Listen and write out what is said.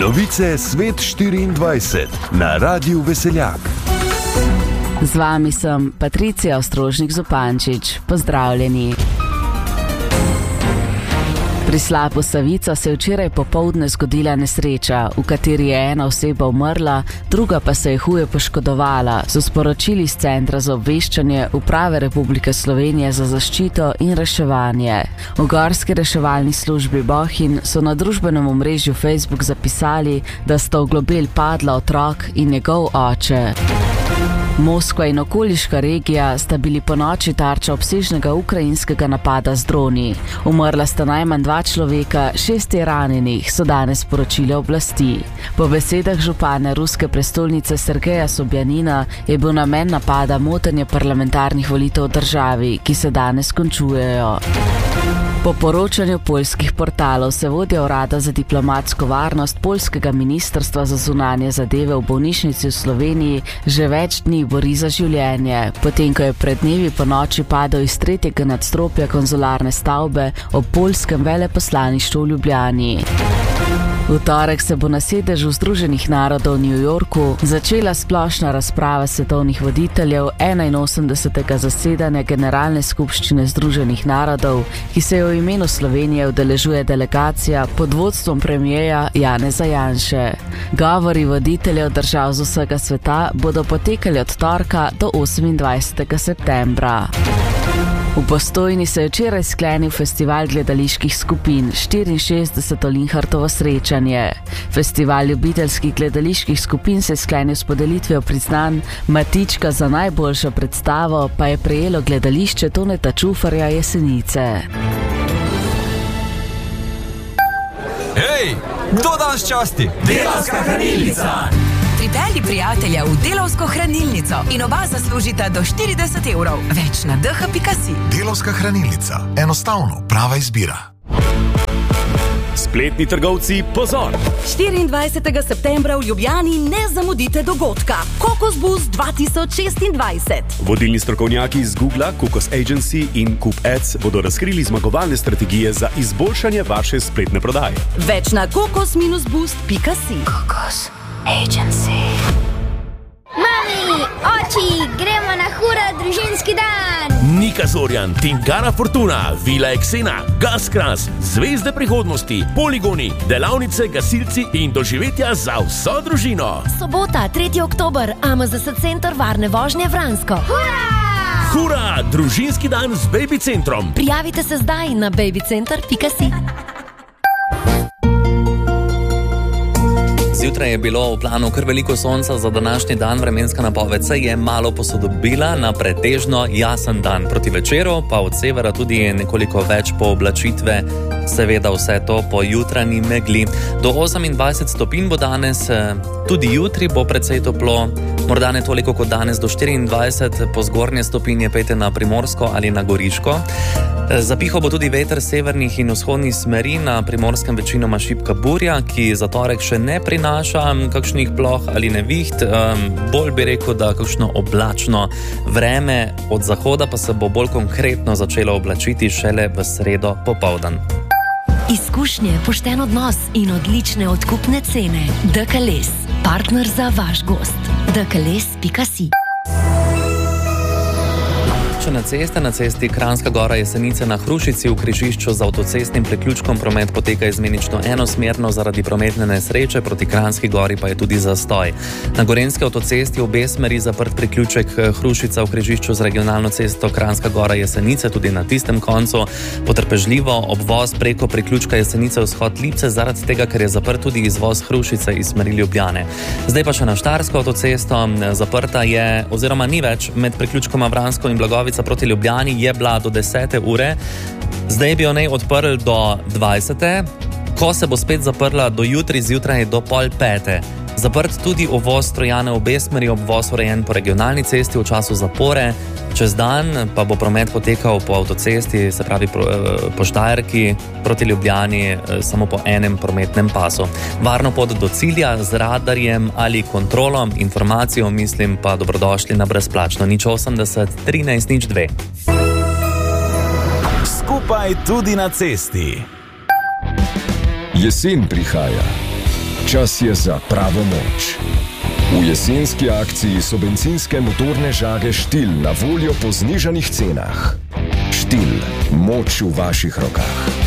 Novice Svet 24 na Radiu Veseljak. Z vami sem Patricija Ostrožnik-Zupančič. Pozdravljeni. Pri Slapu Savica se je včeraj popoldne zgodila nesreča, v kateri je ena oseba umrla, druga pa se je huje poškodovala, so sporočili z Centra za obveščanje Uprave Republike Slovenije za zaščito in reševanje. V Gorski reševalni službi Bohinj so na družbenem omrežju Facebook zapisali, da sta v globel padla otrok in njegov oče. Moskva in okoliška regija sta bili ponoči tarča obsežnega ukrajinskega napada z droni. Umrla sta najmanj 2 človeka, 6 je ranjenih, so danes sporočile oblasti. Po besedah župana ruske prestolnice Sergeja Sobjanina je bil namen napada motenje parlamentarnih volitev v državi, ki se danes končujejo. Po poročanju poljskih portalov se vodja urada za diplomatsko varnost poljskega ministrstva za zunanje zadeve v bolnišnici v Sloveniji že več dni bori za življenje, potem ko je pred dnevi po noči padel iz 3. nadstropja konzularne stavbe ob poljskem veleposlaništvu v Ljubljani. V torek se bo na sedežu Združenih narodov v New Yorku začela splošna razprava svetovnih voditeljev 81. zasedanja Generalne skupščine Združenih narodov, ki se je v imenu Slovenije udeležuje delegacija pod vodstvom premierja Janeza Janše. Govori voditeljev držav z vsega sveta bodo potekali od torka do 28. septembra. V Postojni se je včeraj sklenil festival gledaliških skupin 64. Linhartovo srečanje. Festival ljubiteljskih gledaliških skupin se je sklenil s podelitvijo priznanj Matička za najboljšo predstavo, pa je prejelo gledališče Toneta Čufarja Jesenice. Hej, kdo danes časti? Delavska hranilnica! Pripelji prijatelja v Delavsko hranilnico in oba zaslužita do 40 evrov. Več na dh.si. Delavska hranilnica. Enostavno prava izbira. Spletni trgovci, pozor! 24. septembra v Ljubljani ne zamudite dogodka. Kokos Boost 2026. Vodilni strokovnjaki z Google, Kokos Agency in Coop Ads bodo razkrili zmagovalne strategije za izboljšanje vaše spletne prodaje. Več na kokos-boost.si. Kokos Agency. Mami, oči, gremo na hura družinski dan. Nika Zorjan, Tingara Fortuna, Vila Eksena, Gaskras, Zvezde prihodnosti, Poligoni, delavnice, gasilci in doživetja za vso družino. Sobota, 3. oktober, AMZS Center Varne vožnje Vransko. Hura! Hura, družinski dan z Baby Centrom. Prijavite se zdaj na babycenter.si. Zjutraj je bilo v planu kar veliko sonca, za današnji dan vremenska napoved se je malo posodobila na pretežno jasen dan. Proti večeru pa od severa tudi nekoliko več pooblačitve, seveda vse to po jutranji megli. Do 28 stopinj bo danes, tudi jutri bo precej toplo, morda ne toliko kot danes, do 24, po zgornje stopinje pejte na Primorsko ali na Goriško. Zapihal bo tudi veter severnih in vzhodnih smeri, na Primorskem večinoma šibka burja, ki za torek še ne prinaša kakšnih ploh ali neviht, bolj bi rekel, da kakšno oblačno vreme, od zahoda pa se bo bolj konkretno začelo oblačiti šele v sredo popoldan. Izkušnje, pošten odnos in odlične odkupne cene. DKLS, partner za vaš gost. DKLS.si. Na cesti Kranjska Gora Jesenice na Hrušici v križišču z avtocestnim priključkom promet poteka izmenično enosmerno, zaradi prometne nesreče proti Kranjski Gori pa je tudi zastoj. Na Gorenjski avtocesti v obe smeri zaprt priključek Hrušica v križišču z regionalno cesto Kranjska Gora Jesenice, tudi na tistem koncu potrpežljivo obvoz preko priključka Jesenice vzhod Lipce, zaradi tega, ker je zaprt tudi izvoz Hrušice iz smeri Ljubljane. Zdaj pa še na Štajersko avtocesto, zaprta je oziroma ni več med priključkoma Vransko in Blagovica proti Ljubljani, je bila do 10. ure, zdaj bi jo naj odprli do 20. Ko se bo spet zaprla do jutri zjutraj do 4:30. Zaprt tudi uvoz Trojane v obe smeri, obvoz urejen po regionalni cesti v času zapore. Čez dan pa bo promet potekal po avtocesti, se pravi po Štajerki proti Ljubljani, samo po enem prometnem pasu. Varno pot do cilja z radarjem ali kontrolom, informacijo mislim pa dobrodošli na brezplačno 080 13 02. Skupaj tudi na cesti. Jesen prihaja. Čas je za pravo moč. V jesenski akciji so bencinske motorne žage Štil na voljo po znižanih cenah. Štil, moč v vaših rokah.